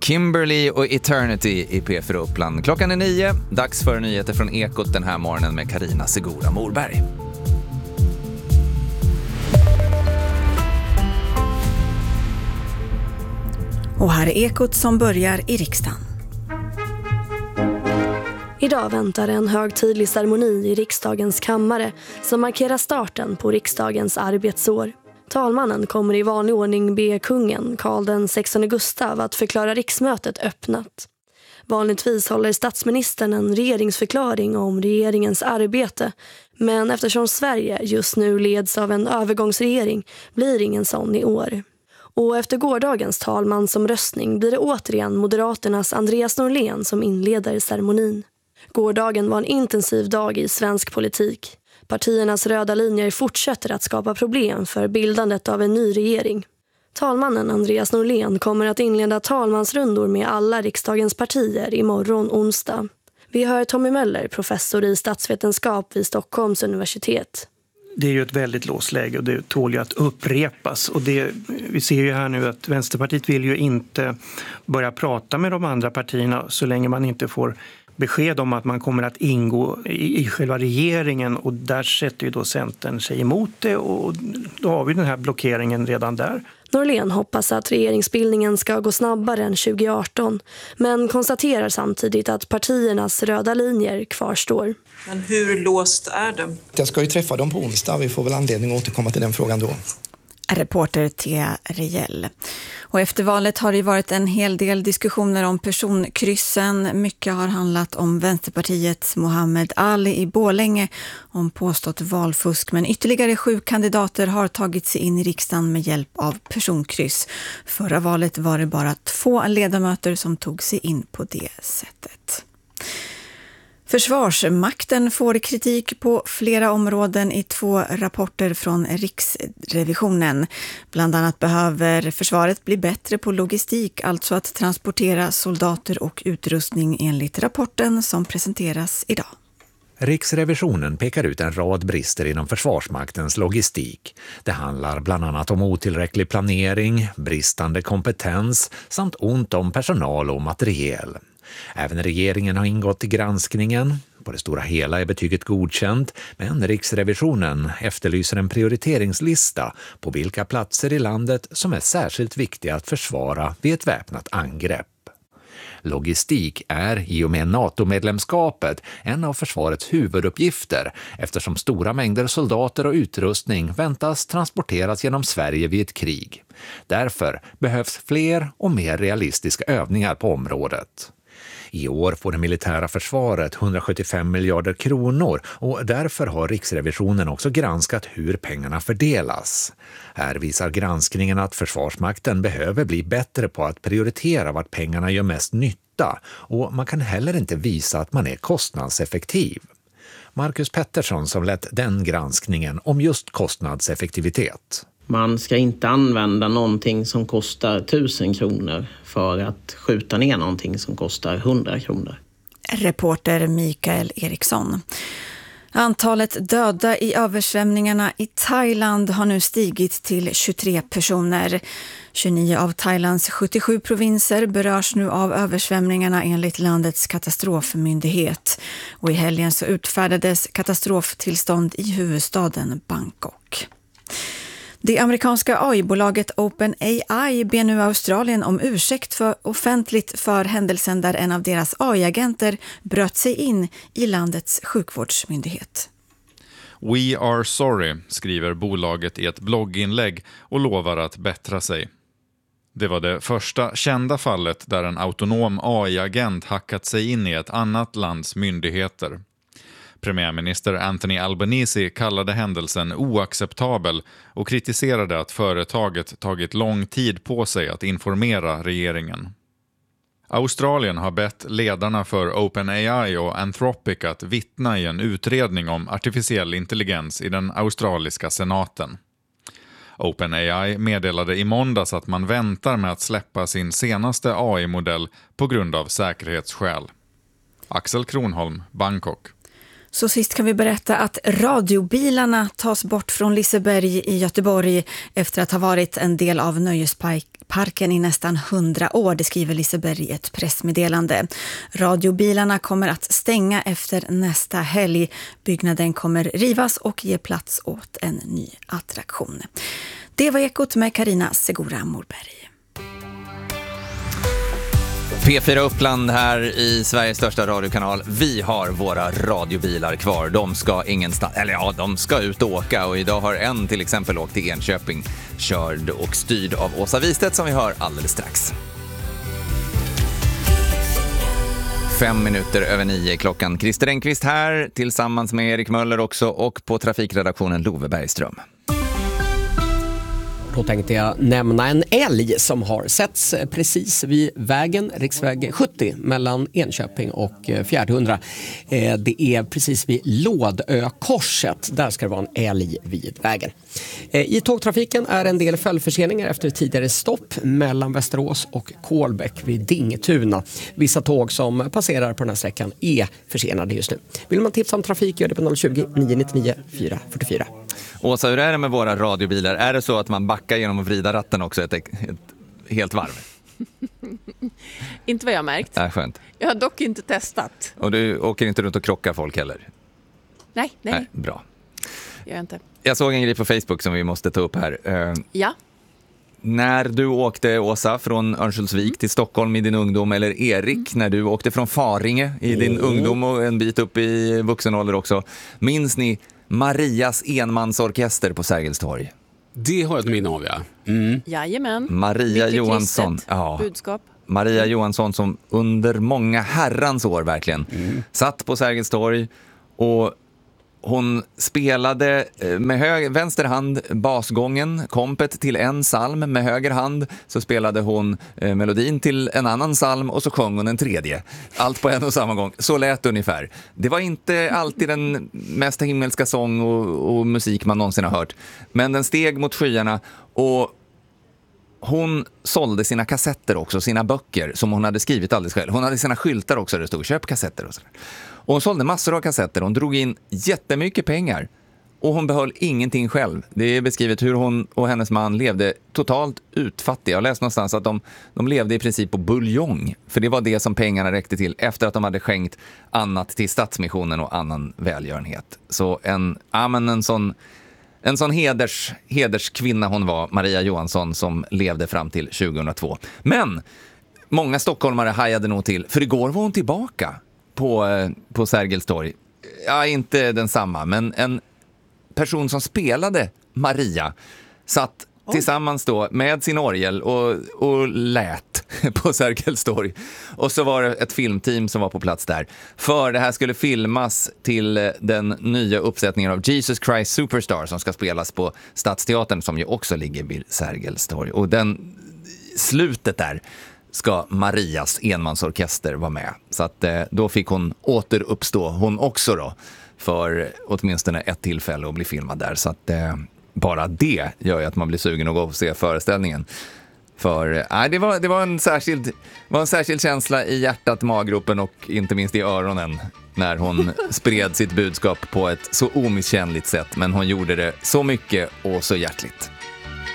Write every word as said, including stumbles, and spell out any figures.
Kimberly och Eternity i P fyra Uppland. Klockan är nio, dags för nyheter från Ekot den här morgonen med Carina Segura Morberg. Och här är Ekot som börjar i riksdagen. Idag väntar en högtidlig ceremoni i riksdagens kammare som markerar starten på riksdagens arbetsår. Talmannen kommer i vanlig ordning be kungen, Karl den sextonde Gustav, att förklara riksmötet öppnat. Vanligtvis håller statsministern en regeringsförklaring om regeringens arbete, men eftersom Sverige just nu leds av en övergångsregering blir ingen sån i år. Och efter gårdagens talmansomröstning blir det återigen Moderaternas Andreas Norlén som inleder ceremonin. Gårdagen var en intensiv dag i svensk politik. Partiernas röda linjer fortsätter att skapa problem för bildandet av en ny regering. Talmannen Andreas Norlén kommer att inleda talmansrundor med alla riksdagens partier imorgon onsdag. Vi hör Tommy Möller, professor i statsvetenskap vid Stockholms universitet. Det är ju ett väldigt låst läge och det tål ju att upprepas. Och det, vi ser ju här nu att Vänsterpartiet vill ju inte börja prata med de andra partierna så länge man inte får besked om att man kommer att ingå i, i själva regeringen, och där sätter ju då Centern sig emot det, och då har vi den här blockeringen redan där. Norlén hoppas att regeringsbildningen ska gå snabbare än tjugo arton, men konstaterar samtidigt att partiernas röda linjer kvarstår. Men hur låst är det? Jag ska ju träffa dem på onsdag, vi får väl anledning att återkomma till den frågan då. Reporter Thea Rejell. Och efter valet har det varit en hel del diskussioner om personkryssen. Mycket har handlat om Vänsterpartiets Mohammed Ali i Borlänge, om påstått valfusk. Men ytterligare sju kandidater har tagit sig in i riksdagen med hjälp av personkryss. Förra valet var det bara två ledamöter som tog sig in på det sättet. Försvarsmakten får kritik på flera områden i två rapporter från Riksrevisionen. Bland annat behöver försvaret bli bättre på logistik, alltså att transportera soldater och utrustning enligt rapporten som presenteras idag. Riksrevisionen pekar ut en rad brister inom Försvarsmaktens logistik. Det handlar bland annat om otillräcklig planering, bristande kompetens samt ont om personal och materiel. Även regeringen har ingått i granskningen. På det stora hela är betyget godkänt, men Riksrevisionen efterlyser en prioriteringslista på vilka platser i landet som är särskilt viktiga att försvara vid ett väpnat angrepp. Logistik är i och med NATO-medlemskapet en av försvarets huvuduppgifter, eftersom stora mängder soldater och utrustning väntas transporteras genom Sverige vid ett krig. Därför behövs fler och mer realistiska övningar på området. I år får det militära försvaret hundrasjuttiofem miljarder kronor, och därför har Riksrevisionen också granskat hur pengarna fördelas. Här visar granskningen att Försvarsmakten behöver bli bättre på att prioritera vart pengarna gör mest nytta, och man kan heller inte visa att man är kostnadseffektiv. Marcus Pettersson som lett den granskningen om just kostnadseffektivitet. Man ska inte använda någonting som kostar tusen kronor för att skjuta ner någonting som kostar hundra kronor. Reporter Mikael Eriksson. Antalet döda i översvämningarna i Thailand har nu stigit till tjugotre personer. tjugonio av Thailands sjuttiosju provinser berörs nu av översvämningarna enligt landets katastrofmyndighet. Och i helgen så utfärdades katastroftillstånd i huvudstaden Bangkok. Det amerikanska A I-bolaget OpenAI ber nu Australien om ursäkt för offentligt för händelsen där en av deras A I-agenter bröt sig in i landets sjukvårdsmyndighet. We are sorry, skriver bolaget i ett blogginlägg och lovar att bättra sig. Det var det första kända fallet där en autonom A I-agent hackat sig in i ett annat lands myndigheter. Premiärminister Anthony Albanese kallade händelsen oacceptabel och kritiserade att företaget tagit lång tid på sig att informera regeringen. Australien har bett ledarna för OpenAI och Anthropic att vittna i en utredning om artificiell intelligens i den australiska senaten. OpenAI meddelade i måndags att man väntar med att släppa sin senaste A I-modell på grund av säkerhetsskäl. Axel Kronholm, Bangkok. Så sist kan vi berätta att radiobilarna tas bort från Liseberg i Göteborg efter att ha varit en del av nöjesparken i nästan hundra år, det skriver Liseberg i ett pressmeddelande. Radiobilarna kommer att stänga efter nästa helg. Byggnaden kommer rivas och ge plats åt en ny attraktion. Det var Ekot med Carina Segura Morberg. P fyra Uppland här i Sveriges största radiokanal. Vi har våra radiobilar kvar. De ska ingenstans, eller ja, de ska ut och åka. Och idag har en till exempel åkt till Enköping, körd och styrd av Åsa Wistedt som vi hör alldeles strax. Fem minuter över nio klockan. Christer Engqvist här tillsammans med Erik Möller också och på trafikredaktionen Love Bergström. Då tänkte jag nämna en älg som har setts precis vid vägen, riksväg sjuttio mellan Enköping och Fjärdhundra. Det är precis vid Lådökorset, där ska det vara en älg vid vägen. I tågtrafiken är en del följdförseningar efter tidigare stopp mellan Västerås och Kolbäck vid Dingetuna. Vissa tåg som passerar på den här sträckan är försenade just nu. Vill man tipsa om trafik gör det på noll tjugo, nio nio nio, fyra fyra fyra. Åsa, hur är det med våra radiobilar? Är det så att man backar genom att vrida ratten också ett, ett helt varv? Inte vad jag har märkt. Ja, skönt. Jag har dock inte testat. Och du åker inte runt och krockar folk heller? Nej, nej. nej bra. Jag inte. Jag såg en grej på Facebook som vi måste ta upp här. Uh, ja. När du åkte, Åsa, från Örnsköldsvik mm. till Stockholm i din ungdom, eller Erik, mm. när du åkte från Faringe i din mm. ungdom och en bit upp i vuxen ålder också. Minns ni Marias enmansorkester på Sergels torg? Det har jag ett minne av, ja. Mm. Jajamän. Maria Mycket Johansson. Ja. Budskap. Maria Johansson som under många herrans år verkligen mm. satt på Sergels torg och hon spelade med hög, vänster hand basgången, kompet till en psalm. Med höger hand så spelade hon eh, melodin till en annan psalm och så sjöng hon en tredje. Allt på en och samma gång. Så lät det ungefär. Det var inte alltid den mest himmelska sång och, och musik man någonsin har hört. Men den steg mot skyarna och hon sålde sina kassetter också, sina böcker som hon hade skrivit alldeles själv. Hon hade sina skyltar också där det stod köp kassetter och sådär. Och hon sålde massor av kassetter. Hon drog in jättemycket pengar. Och hon behöll ingenting själv. Det är beskrivet hur hon och hennes man levde totalt utfattiga. Jag läste någonstans att de, de levde i princip på buljong. För det var det som pengarna räckte till efter att de hade skänkt annat till Stadsmissionen och annan välgörenhet. Så en, ja, men en sån... En sån heders, hederskvinna hon var, Maria Johansson, som levde fram till tjugohundratvå. Men många stockholmare hajade nog till, för igår var hon tillbaka på, på Sergels torg. Ja, inte densamma, men en person som spelade Maria satt oh. tillsammans då med sin orgel och, och lät på Sergels torg. Och så var det ett filmteam som var på plats där. För det här skulle filmas till den nya uppsättningen av Jesus Christ Superstar som ska spelas på Stadsteatern, som ju också ligger vid Sergels torg. Och den slutet där ska Marias enmansorkester vara med. Så att eh, då fick hon återuppstå, hon också då, för åtminstone ett tillfälle att bli filmad där. Så att eh, bara det gör ju att man blir sugen att gå och se föreställningen. För nej, det var det var en särskild var en särskild känsla i hjärtat, maggropen och inte minst i öronen när hon spred sitt budskap på ett så omisskännligt sätt, men hon gjorde det så mycket och så hjärtligt.